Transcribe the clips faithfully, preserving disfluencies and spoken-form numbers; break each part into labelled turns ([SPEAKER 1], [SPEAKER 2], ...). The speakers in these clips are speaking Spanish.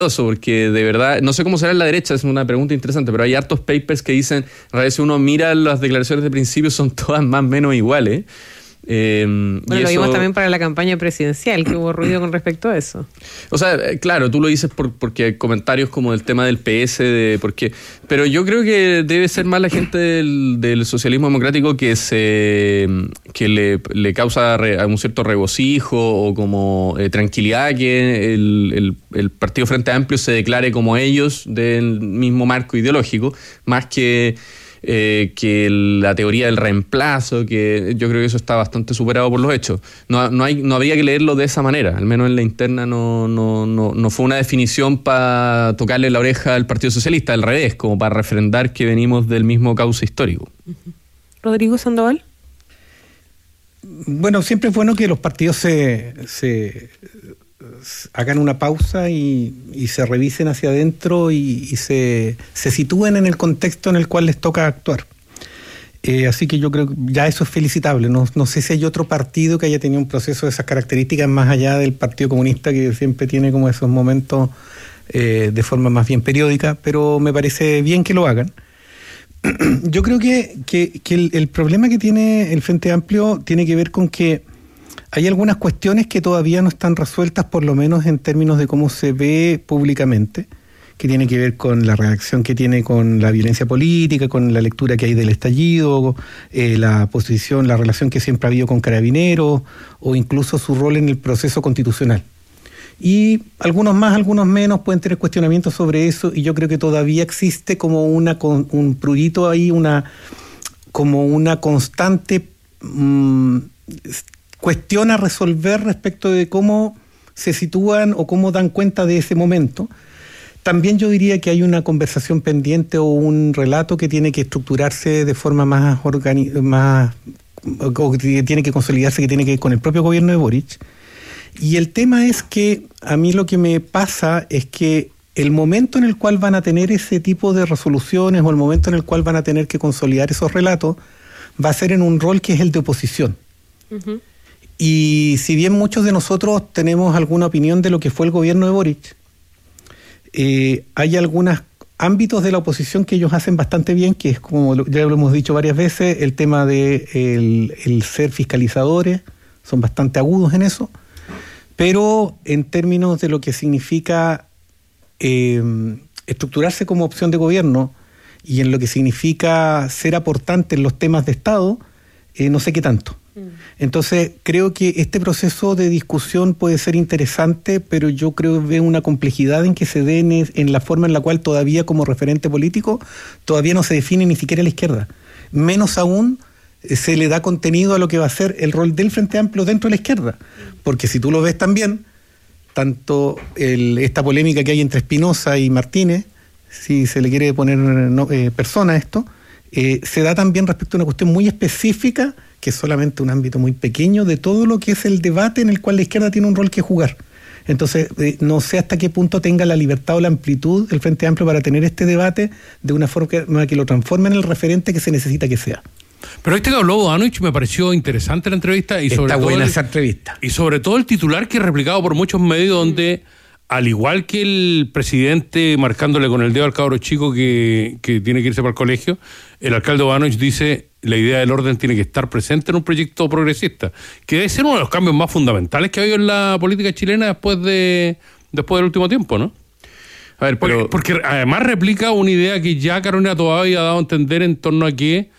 [SPEAKER 1] porque de verdad, no sé cómo será en la derecha, es una pregunta interesante, pero hay hartos papers que dicen, a veces uno mira las declaraciones de principio, son todas más o menos iguales. Eh,
[SPEAKER 2] bueno,
[SPEAKER 1] y
[SPEAKER 2] lo
[SPEAKER 1] eso,
[SPEAKER 2] vimos también para la campaña presidencial, que hubo ruido con respecto a eso.
[SPEAKER 1] O sea, claro, tú lo dices por, porque hay comentarios como del tema del P S, de porque, pero yo creo que debe ser más la gente del, del socialismo democrático que se que le, le causa re, un cierto regocijo o como eh, tranquilidad que el, el, el Partido Frente Amplio se declare como ellos del mismo marco ideológico, más que Eh, que la teoría del reemplazo, que yo creo que eso está bastante superado por los hechos. No, no, hay, no habría que leerlo de esa manera, al menos en la interna no, no, no, no fue una definición para tocarle la oreja al Partido Socialista, al revés, como para refrendar que venimos del mismo cauce histórico.
[SPEAKER 2] Uh-huh. Rodrigo Sandoval.
[SPEAKER 3] Bueno, siempre es bueno que los partidos se, se hagan una pausa y, y se revisen hacia adentro y, y se, se sitúen en el contexto en el cual les toca actuar. Eh, así que yo creo que ya eso es felicitable. No, no sé si hay otro partido que haya tenido un proceso de esas características más allá del Partido Comunista, que siempre tiene como esos momentos eh, de forma más bien periódica, pero me parece bien que lo hagan. Yo creo que, que, que el, el problema que tiene el Frente Amplio tiene que ver con que hay algunas cuestiones que todavía no están resueltas, por lo menos en términos de cómo se ve públicamente, que tiene que ver con la reacción que tiene con la violencia política, con la lectura que hay del estallido, eh, la posición, la relación que siempre ha habido con Carabineros, o incluso su rol en el proceso constitucional. Y algunos más, algunos menos pueden tener cuestionamientos sobre eso, y yo creo que todavía existe como una un prurito ahí, una como una constante mmm, cuestión a resolver respecto de cómo se sitúan o cómo dan cuenta de ese momento. También yo diría que hay una conversación pendiente o un relato que tiene que estructurarse de forma más organi- más o que tiene que consolidarse, que tiene que ver con el propio gobierno de Boric. Y el tema es que a mí lo que me pasa es que el momento en el cual van a tener ese tipo de resoluciones o el momento en el cual van a tener que consolidar esos relatos va a ser en un rol que es el de oposición. Uh-huh. Y si bien muchos de nosotros tenemos alguna opinión de lo que fue el gobierno de Boric, eh, hay algunos ámbitos de la oposición que ellos hacen bastante bien, que es, como ya lo hemos dicho varias veces, el tema de el, el ser fiscalizadores, son bastante agudos en eso, pero en términos de lo que significa eh, estructurarse como opción de gobierno y en lo que significa ser aportante en los temas de Estado, eh, no sé qué tanto. Entonces creo que este proceso de discusión puede ser interesante, pero yo creo que veo una complejidad en que se dé en, en la forma en la cual todavía como referente político todavía no se define ni siquiera la izquierda. Menos aún eh, se le da contenido a lo que va a ser el rol del Frente Amplio dentro de la izquierda. Porque si tú lo ves también, tanto el, esta polémica que hay entre Espinosa y Martínez, si se le quiere poner no, eh, persona a esto, eh, se da también respecto a una cuestión muy específica, que es solamente un ámbito muy pequeño de todo lo que es el debate en el cual la izquierda tiene un rol que jugar. Entonces, eh, no sé hasta qué punto tenga la libertad o la amplitud el Frente Amplio para tener este debate de una forma que, que lo transforme en el referente que se necesita que sea.
[SPEAKER 4] Pero este que habló Bodanovich me pareció interesante la entrevista. Y
[SPEAKER 3] Está
[SPEAKER 4] sobre
[SPEAKER 3] buena
[SPEAKER 4] todo el,
[SPEAKER 3] esa entrevista.
[SPEAKER 4] Y sobre todo el titular que es replicado por muchos medios donde, al igual que el presidente marcándole con el dedo al cabro chico que, que tiene que irse para el colegio, el alcalde Bodanovich dice: la idea del orden tiene que estar presente en un proyecto progresista, que debe ser uno de los cambios más fundamentales que ha habido en la política chilena después de después del último tiempo, ¿no? A ver, pero... porque, porque además replica una idea que ya Carolina Toá había dado a entender en torno a que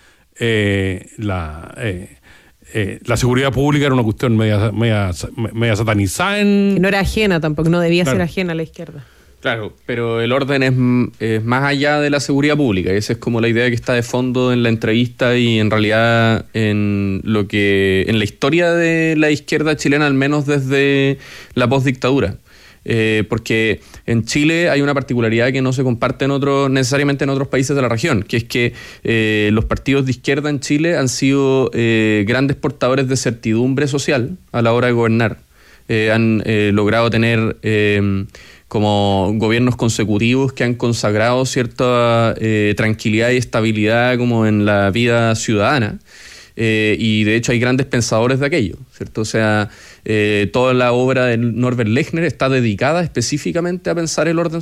[SPEAKER 4] eh, la eh, eh, la seguridad pública era una cuestión media, media, media satanizada en...
[SPEAKER 2] Que no era ajena tampoco, no debía
[SPEAKER 4] claro.
[SPEAKER 2] ser ajena a la izquierda.
[SPEAKER 1] Claro, pero el orden es, es más allá de la seguridad pública. Esa es como la idea que está de fondo en la entrevista y en realidad en lo que en la historia de la izquierda chilena, al menos desde la postdictadura. Eh, porque en Chile hay una particularidad que no se comparte en otros, necesariamente en otros países de la región, que es que eh, los partidos de izquierda en Chile han sido eh, grandes portadores de certidumbre social a la hora de gobernar. Eh, han eh, logrado tener... Eh, como gobiernos consecutivos que han consagrado cierta eh, tranquilidad y estabilidad como en la vida ciudadana. eh, y de hecho hay grandes pensadores de aquello, ¿cierto? O sea, eh, toda la obra de Norbert Lechner está dedicada específicamente a pensar el orden